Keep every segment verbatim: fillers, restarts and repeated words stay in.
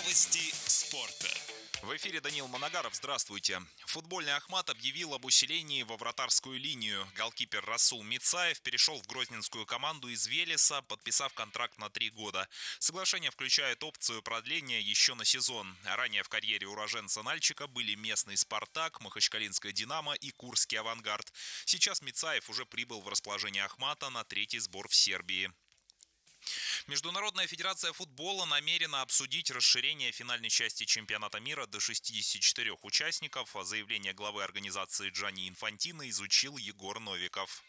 Новости спорта. В эфире Данил Манагаров. Здравствуйте. Футбольный Ахмат объявил об усилении во вратарскую линию. Голкипер Расул Мицаев перешел в грозненскую команду из Велеса, подписав контракт на три года. Соглашение включает опцию продления еще на сезон. Ранее в карьере уроженца Нальчика были местный «Спартак», Махачкалинская «Динамо» и Курский «Авангард». Сейчас Мицаев уже прибыл в расположение Ахмата на третий сбор в Сербии. Международная федерация футбола намерена обсудить расширение финальной части чемпионата мира до шестидесяти четырёх участников. Заявление главы организации Джанни Инфантино изучил Егор Новиков.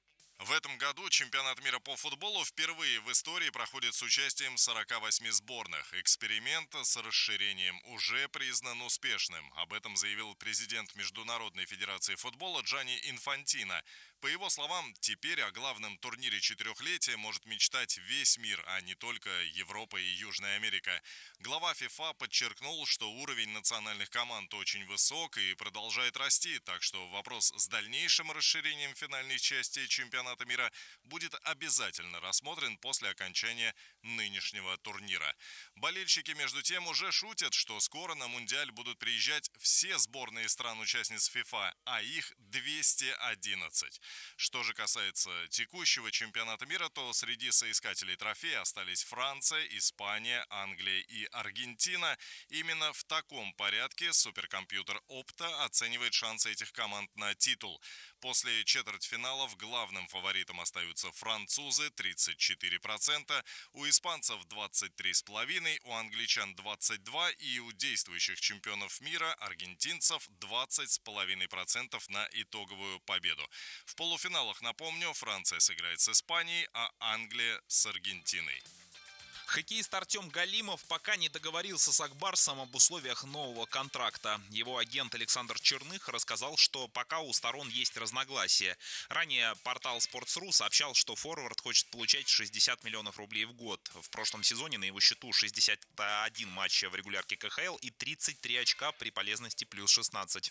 В этом году чемпионат мира по футболу впервые в истории проходит с участием сорока восьми сборных. Эксперимент с расширением уже признан успешным. Об этом заявил президент Международной федерации футбола Джанни Инфантино. По его словам, теперь о главном турнире четырехлетия может мечтать весь мир, а не только Европа и Южная Америка. Глава ФИФА подчеркнул, что уровень национальных команд очень высок и продолжает расти, так что вопрос с дальнейшим расширением финальной части чемпионата мира будет обязательно рассмотрен после окончания нынешнего турнира. Болельщики, между тем, уже шутят, что скоро на Мундиаль будут приезжать все сборные стран-участниц ФИФА, а их двести одиннадцать. Что же касается текущего чемпионата мира, то среди соискателей трофея остались Франция, Испания, Англия и Аргентина. Именно в таком порядке суперкомпьютер Opta оценивает шансы этих команд на титул. После четвертьфиналов главным фаворитом остаются французы тридцать четыре процента, у испанцев двадцать три целых пять десятых процента, у англичан двадцать два процента и у действующих чемпионов мира аргентинцев двадцать целых пять десятых процента на итоговую победу. В полуфиналах, напомню, Франция сыграет с Испанией, а Англия с Аргентиной. Хоккеист Артем Галимов пока не договорился с Акбарсом об условиях нового контракта. Его агент Александр Черных рассказал, что пока у сторон есть разногласия. Ранее портал Sports.ru сообщал, что форвард хочет получать шестьдесят миллионов рублей в год. В прошлом сезоне на его счету шестьдесят один матч в регулярке ка ха эл и тридцать три очка при полезности плюс шестнадцать.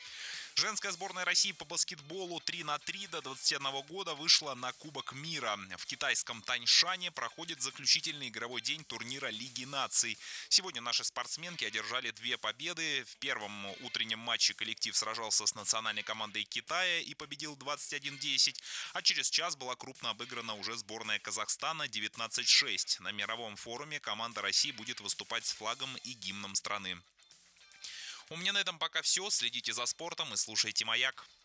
Женская сборная России по баскетболу три на три до двадцати одного года вышла на Кубок мира. В китайском Таньшане проходит заключительный игровой день турнира Лиги наций. Сегодня наши спортсменки одержали две победы. В первом утреннем матче коллектив сражался с национальной командой Китая и победил двадцать один десять. А через час была крупно обыграна уже сборная Казахстана девятнадцать шесть. На мировом форуме команда России будет выступать с флагом и гимном страны. У меня на этом пока все. Следите за спортом и слушайте «Маяк».